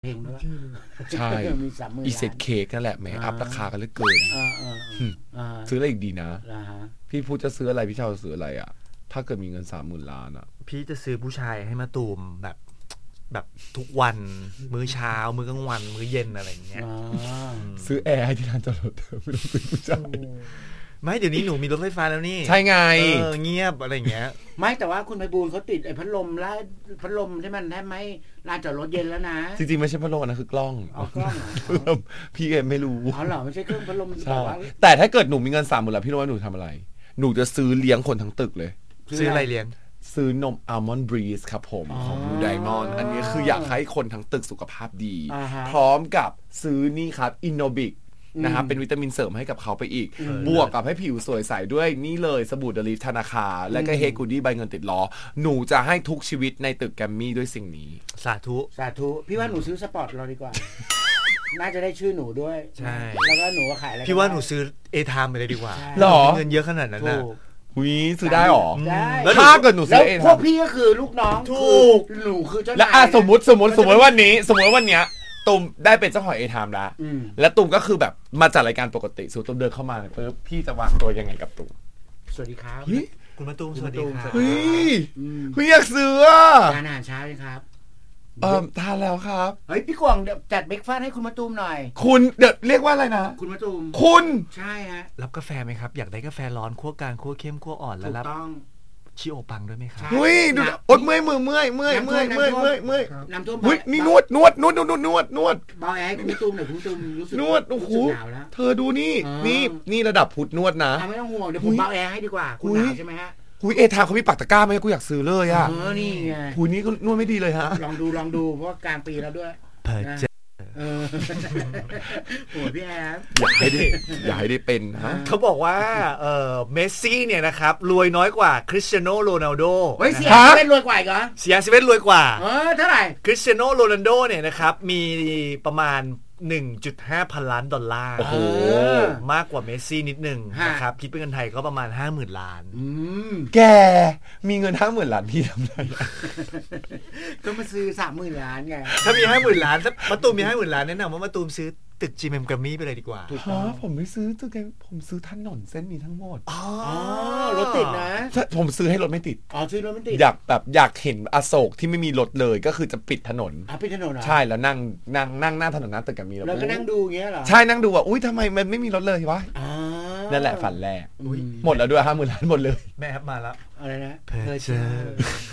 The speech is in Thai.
เพลงด้วยใช่มี30,000 อีเซ็ตเค้กนั่นแหละแหมอัพราคากันเหลือเกินซื้ออะไรอีกดีนะพี่พูดจะซื้ออะไรพี่ชาวซื้ออะไรอ่ะถ้าเกิดมีเงิน30,000 ล้านอ่ะพี่จะซื้อผู้ชายให้มาตูมแบบทุกวันมื้อเช้ามื้อกลางวันมื้อเย็นอะไรอย่างเงี้ยซื้อแอร์ให้ที่ร้านจอดรถไม่ต้องซื้อผู้ชายไม่เดี๋ยวนี้หนูมีรถไฟฟ้าแล้วนี่ใช่ไงเงียบอะไรอย่างเงี้ยไม่แต่ว่าคุณไพบูลย์เขาติดไอ้พัดลมแล้วพัดลมที่มันแทบไม่ลานจอดรถเย็นแล้วนะจริงๆไม่ใช่พัดลมนะคือกล้องกล้องพี่เอ็มไม่รู้อ๋อเหรอไม่ใช่เครื่องพัดลมแต่ถ้าเกิดหนูมีเงิน30,000 ล้านพี่รู้ว่าหนูทำอะไรหนูจะซื้อเลี้ยงคนทั้งตึกเลยซื้ออะไรเลี้ยงซื้อนมอัลมอนด์บรีซครับผมของบูไดมอนด์อันนี้คืออยากให้คนทั้งตึกสุขภาพดีพร้อมกับซื้อนี่ครับอินโนบิกนะครับเป็นวิตามินเสริมให้กับเขาไปอีกบวกกับให้ผิวสวยใสด้วยนี่เลยสบู่เดลิฟธนาคารและก็เฮกูดี้ใบเงินติดล้อหนูจะให้ทุกชีวิตในตึกแกรมมี่ด้วยสิ่งนี้สาธุสาธุพี่ว่าหนูซื้อสปอร์ตเราดีกว่าน่าจะได้ชื่อหนูด้วยใช่แล้วก็หนูก็ขายอะไรพี่ว่าหนูซื้อเอไทม์ไปเลยดีกว่าหรอเงินเยอะขนาดนั้นนะหุยซื้อได้หรอได้แล้วถ้าเกิดหนูซื้อเองพวกพี่ก็คือลูกน้องถูกหนูคือเจ้านายแล้วสมมติวันนี้วันเนี้ยตุ่มได้เป็นเจ้าของเอไทม์แล้วตุ่มก็คือแบบมาจัดรายการปกติสู่ตุ่มเดินเข้ามาปุ๊บพี่จะวางตัวยังไงกับตุ่มสวัสดีครับคุณมาตุ่มสวัสดีครับเฮ้ยอยากซื้อทานอาหารเช้าไหมครับทานแล้วครับเฮ้ยพี่กวางจัดเบรกฟาสต์ให้คุณมาตุ่มหน่อยคุณเดี๋ยวเรียกว่าอะไรนะคุณมาตุ่มคุณใช่ฮะรับกาแฟไหมครับอยากได้กาแฟร้อนคั่วกลางคั่วเข้มคั่วอ่อนแล้วรับชิโอปังด้วยไหมครับเฮ้ยดูอดเมื่อยน้ำท่วมเฮ้ยนี่นวดเบาแอร์คุณมาตุ่มหน่อยคุณมาตุ่มรู้สึกนวดโอ้โหเธอดูนี่ระดับพุทธนวดนะไม่ต้องห่วงเดี๋ยวผมเบาแอร์ให้ดีกว่าคุณหนาวใช่ไหมฮะคุยเอทามเขามีปักตะกร้าไหมกูอยากซื้อเลยอ่ะนี่ไงคุยนี้ก็นวดไม่ดีเลยฮะลองดูเพราะว่ากลางปีแล้วด้วยโอ้พี่แอมอยากให้ได้เป็นฮะเขาบอกว่าเมสซี่เนี่ยนะครับรวยน้อยกว่าคริสเตียโนโรนัลโดเฮ้ยเสียเว่นรวยกว่าอีกเหรอเสียเว่นรวยกว่าเท่าไหร่คริสเตียโนโรนัลโดเนี่ยนะครับมีประมาณ 1.5 พันล้านดอลลาร์โอ้โหมากกว่าเมสซี่นิดนึงนะครับคิดเป็นเงินไทยก็ประมาณ 50,000 ล้านแกมีเงิน 50,000 ล้านพี่ทำไรก็มาซื้อ 30,000 ล้านไงถ้ามี 50,000 ล้านมะตูมมี 50,000 ล้านแนะนำว่ามะตูมซื้อตึก GMM Grammy ไปเลยดีกว่าผมไม่ซื้อตึกผมซื้อถนนเส้นนี้ทั้งหมดรถติดนะผมซื้อให้รถไม่ติดซื้อรถไม่ติดอยากเห็นอโศกที่ไม่มีรถเลยก็คือจะปิดถนนปิดถนนใช่แล้วนั่งหน้าถนนหน้าตึกมีแล้วก็นั่งดูอย่างเงี้ยเหรอใช่นั่งดูว่าอุ้ยทำไมมันไม่มีรถเลยวะนั่นแหละฝันแรกหมดแล้วด้วย 50,000 ล้านหมดเลยแม่ครับมาแล้วอะไรนะเพอเจอ